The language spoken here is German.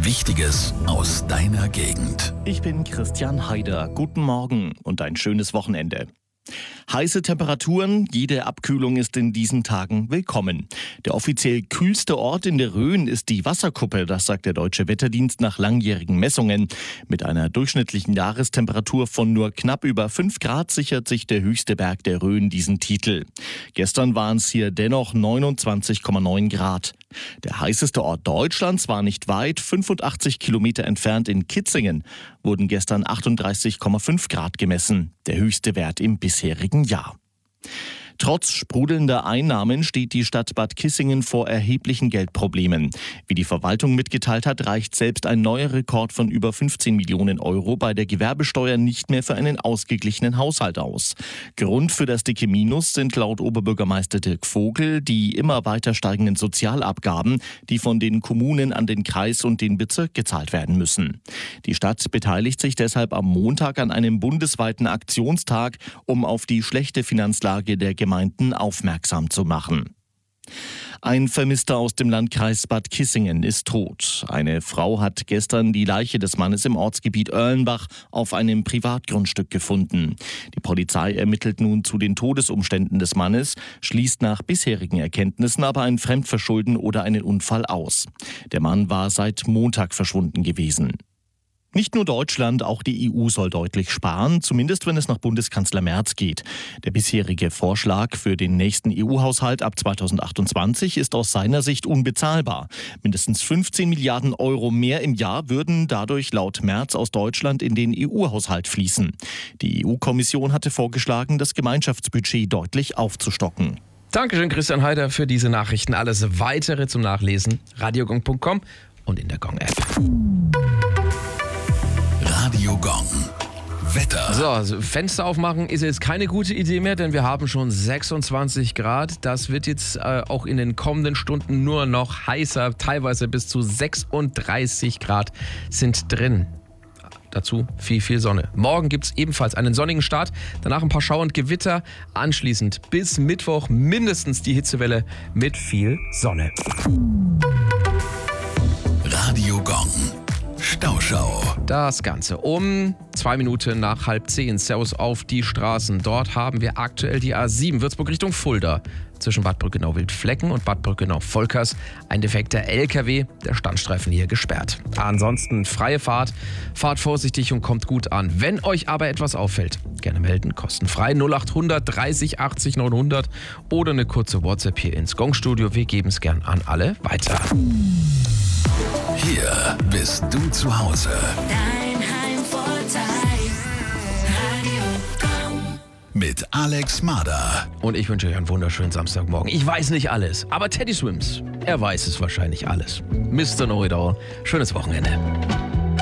Wichtiges aus deiner Gegend. Ich bin Christian Haider. Guten Morgen und ein schönes Wochenende. Heiße Temperaturen, jede Abkühlung ist in diesen Tagen willkommen. Der offiziell kühlste Ort in der Rhön ist die Wasserkuppe, das sagt der Deutsche Wetterdienst nach langjährigen Messungen. Mit einer durchschnittlichen Jahrestemperatur von nur knapp über 5 Grad sichert sich der höchste Berg der Rhön diesen Titel. Gestern waren es hier dennoch 29,9 Grad. Der heißeste Ort Deutschlands war nicht weit, 85 Kilometer entfernt in Kitzingen wurden gestern 38,5 Grad gemessen, der höchste Wert im bisherigen Jahr. Trotz sprudelnder Einnahmen steht die Stadt Bad Kissingen vor erheblichen Geldproblemen. Wie die Verwaltung mitgeteilt hat, reicht selbst ein neuer Rekord von über 15 Millionen Euro bei der Gewerbesteuer nicht mehr für einen ausgeglichenen Haushalt aus. Grund für das dicke Minus sind laut Oberbürgermeister Dirk Vogel die immer weiter steigenden Sozialabgaben, die von den Kommunen an den Kreis und den Bezirk gezahlt werden müssen. Die Stadt beteiligt sich deshalb am Montag an einem bundesweiten Aktionstag, um auf die schlechte Finanzlage der Gemeinden aufmerksam zu machen. Ein Vermisster aus dem Landkreis Bad Kissingen ist tot. Eine Frau hat gestern die Leiche des Mannes im Ortsgebiet Oerlenbach auf einem Privatgrundstück gefunden. Die Polizei ermittelt nun zu den Todesumständen des Mannes, schließt nach bisherigen Erkenntnissen aber ein Fremdverschulden oder einen Unfall aus. Der Mann war seit Montag verschwunden gewesen. Nicht nur Deutschland, auch die EU soll deutlich sparen, zumindest wenn es nach Bundeskanzler Merz geht. Der bisherige Vorschlag für den nächsten EU-Haushalt ab 2028 ist aus seiner Sicht unbezahlbar. Mindestens 15 Milliarden Euro mehr im Jahr würden dadurch laut Merz aus Deutschland in den EU-Haushalt fließen. Die EU-Kommission hatte vorgeschlagen, das Gemeinschaftsbudget deutlich aufzustocken. Dankeschön, Christian Haider, für diese Nachrichten. Alles Weitere zum Nachlesen, radiogong.com und in der Gong-App. Radio Gong. Wetter. So, also Fenster aufmachen ist jetzt keine gute Idee mehr, denn wir haben schon 26 Grad. Das wird jetzt auch in den kommenden Stunden nur noch heißer. Teilweise bis zu 36 Grad sind drin. Dazu viel Sonne. Morgen gibt es ebenfalls einen sonnigen Start, danach ein paar Schauer und Gewitter. Anschließend bis Mittwoch mindestens die Hitzewelle mit viel Sonne. Radio Gong. Stauschau. Das Ganze um 2 Minuten nach 9:30. Servus auf die Straßen. Dort haben wir aktuell die A7 Würzburg Richtung Fulda. Zwischen Bad Brückenau-Wildflecken und Bad Brückenau-Volkers ein defekter LKW, der Standstreifen hier gesperrt. Ansonsten freie Fahrt, fahrt vorsichtig und kommt gut an. Wenn euch aber etwas auffällt, gerne melden, kostenfrei 0800 30 80 900 oder eine kurze WhatsApp hier ins Gong-Studio. Wir geben es gern an alle weiter. Hier bist du zu Hause. Dein Heimvorteil, Radio Gong. Mit Alex Mader. Und ich wünsche euch einen wunderschönen Samstagmorgen. Ich weiß nicht alles, aber Teddy Swims, er weiß es wahrscheinlich alles. Mr. Know-It-All, schönes Wochenende.